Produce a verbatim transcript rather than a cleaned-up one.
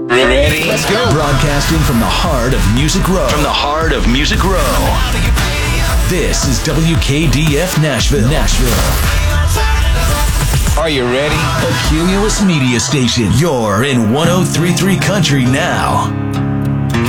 Ready? Let's go. Broadcasting from the heart of Music Row. From the heart of Music Row. This is W K D F Nashville. Nashville. Are you ready? A Cumulus Media Station. You're in one oh three point three Country now.